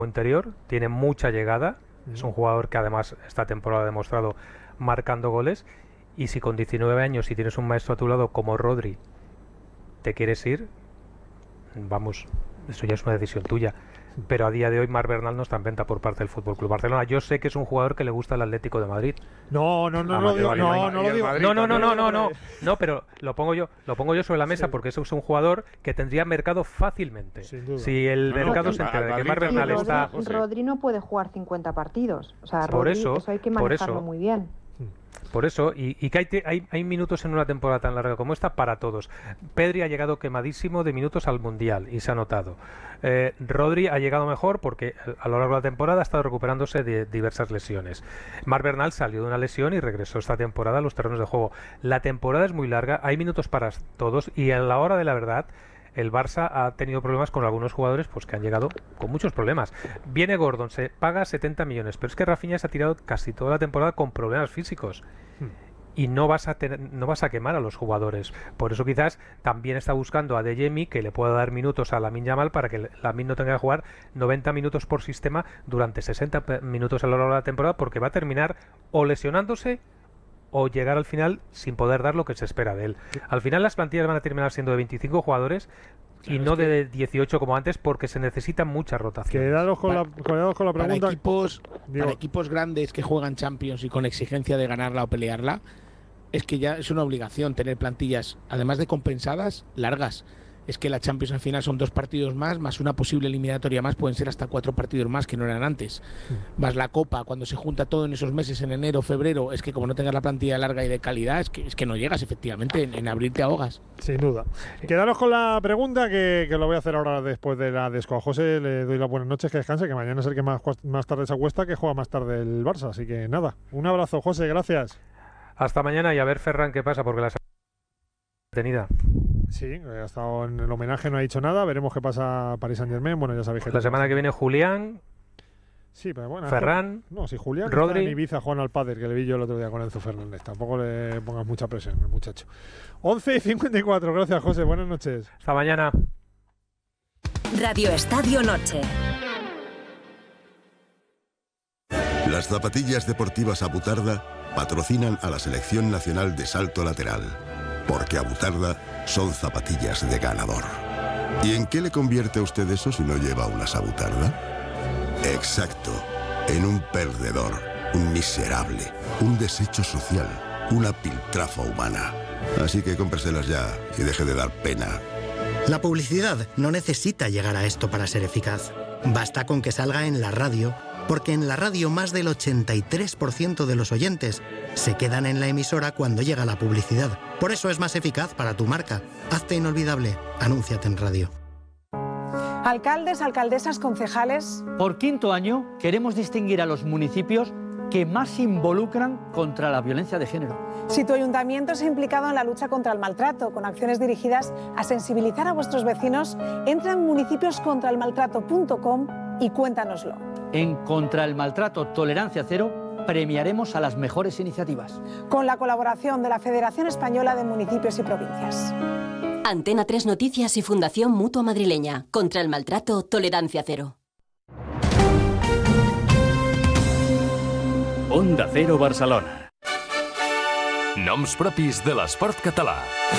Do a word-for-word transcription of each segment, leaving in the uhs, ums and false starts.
interior, tiene mucha llegada, uh-huh. es un jugador que además esta temporada ha demostrado marcando goles, y si con diecinueve años, si tienes un maestro a tu lado como Rodri, te quieres ir, vamos, eso ya es una decisión tuya. Pero a día de hoy Marc Bernal no está en venta por parte del F C Barcelona. Yo sé que es un jugador que le gusta el Atlético de Madrid. No, no, no, no, digo, no, no lo digo. No, no, no, no, no, no, no, pero lo pongo yo, lo pongo yo sobre la mesa, sí. porque eso es un jugador que tendría mercado fácilmente. Si el no, mercado no, se entera de que Marc Bernal Rodri, está... Rodri no puede jugar cincuenta partidos. O sea, por Rodri, eso, eso hay que manejarlo eso, muy bien. Por eso, y, y que hay, hay, hay minutos en una temporada tan larga como esta para todos. Pedri ha llegado quemadísimo de minutos al Mundial y se ha notado. Eh, Rodri ha llegado mejor porque a lo largo de la temporada ha estado recuperándose de diversas lesiones. Marc Bernal salió de una lesión y regresó esta temporada a los terrenos de juego. La temporada es muy larga, hay minutos para todos y a la hora de la verdad el Barça ha tenido problemas con algunos jugadores pues que han llegado con muchos problemas. Viene Gordon, se paga setenta millones, pero es que Rafinha se ha tirado casi toda la temporada con problemas físicos. Hmm. Y no vas a tener, no vas a quemar a los jugadores. Por eso quizás también está buscando a Adeyemi que le pueda dar minutos a Lamine Yamal para que Lamine no tenga que jugar noventa minutos por sistema durante sesenta minutos a lo largo de la temporada, porque va a terminar o lesionándose o llegar al final sin poder dar lo que se espera de él. Al final las plantillas van a terminar siendo de veinticinco jugadores y claro, no de que... dieciocho como antes, porque se necesitan muchas rotaciones. Quedaros con, la, quedaros con la pregunta. Para equipos, para equipos grandes que juegan Champions y con exigencia de ganarla o pelearla, es que ya es una obligación tener plantillas, además de compensadas, largas. Es que la Champions al final son dos partidos más, más una posible eliminatoria más, pueden ser hasta cuatro partidos más que no eran antes. Mm. Más la Copa, cuando se junta todo en esos meses, en enero, febrero, es que como no tengas la plantilla larga y de calidad, es que, es que no llegas efectivamente, en, en abril te ahogas. Sin duda. Sí. Quedaros con la pregunta que, que lo voy a hacer ahora después de la desco. A José le doy las buenas noches, que descanse, que mañana es el que más, más tarde se acuesta, que juega más tarde el Barça. Así que nada, un abrazo, José, gracias. Hasta mañana y a ver Ferran qué pasa, porque la detenida. Sí, ha estado en el homenaje, no ha dicho nada. Veremos qué pasa Paris Saint-Germain. Bueno, ya sabéis que... La semana que viene Julián, sí, pero bueno, Ferran, no, si Julián Rodri... está en Ibiza jugando al pádel, que le vi yo el otro día con Enzo Fernández. Tampoco le pongas mucha presión al muchacho. once y cincuenta y cuatro, gracias José, buenas noches. Hasta mañana. Radio Estadio Noche. Las zapatillas deportivas Abutarda patrocinan a la Selección Nacional de Salto Lateral. Porque Abutarda son zapatillas de ganador. ¿Y en qué le convierte a usted eso si no lleva unas Abutarda? Exacto, en un perdedor, un miserable, un desecho social, una piltrafa humana. Así que cómpreselas ya y deje de dar pena. La publicidad no necesita llegar a esto para ser eficaz. Basta con que salga en la radio, porque en la radio más del ochenta y tres por ciento de los oyentes se quedan en la emisora cuando llega la publicidad. Por eso es más eficaz para tu marca. Hazte inolvidable. Anúnciate en radio. Alcaldes, alcaldesas, concejales. Por quinto año queremos distinguir a los municipios que más se involucran contra la violencia de género. Si tu ayuntamiento se ha implicado en la lucha contra el maltrato, con acciones dirigidas a sensibilizar a vuestros vecinos, entra en municipios contra el maltrato punto com y cuéntanoslo. En Contra el Maltrato Tolerancia Cero premiaremos a las mejores iniciativas. Con la colaboración de la Federación Española de Municipios y Provincias. Antena tres Noticias y Fundación Mutua Madrileña. Contra el Maltrato Tolerancia Cero. Onda Cero Barcelona. Noms propis de l'esport català.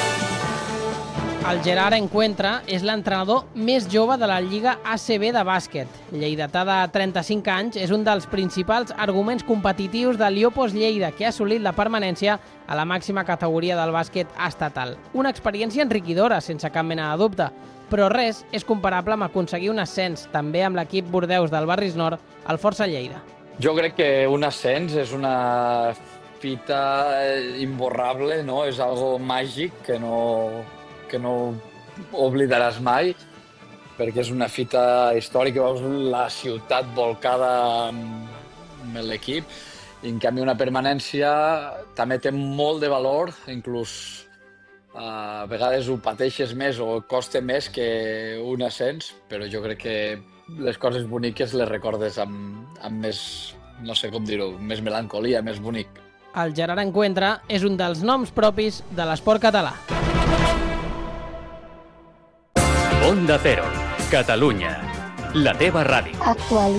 El Gerard Encuentra és l'entrenador més jove de la Lliga A C B de bàsquet. Lleidatà de trenta-cinc anys és un dels principals arguments competitius de l'Iopos Lleida, que ha assolit la permanència a la màxima categoria del bàsquet estatal. Una experiència enriquidora, sense cap mena de dubte, però res és comparable amb aconseguir un ascens, també amb l'equip Bordeus del Barris Nord, al Força Lleida. Jo crec que un ascens és una fita imborrable, no? És algo màgic que no... que no oblidaràs mai, perquè és una fita històrica, veus la ciutat volcada amb l'equip, i en canvi una permanència també té molt de valor, inclús a vegades ho pateixes més o costa més que un ascens, però jo crec que les coses boniques les recordes amb, amb més, no sé com dir-ho, més melancolia, més bonic. El Gerard Encuentra és un dels noms propis de l'esport català. Onda Cero, Catalunya, la teva ràdio. Actualitat.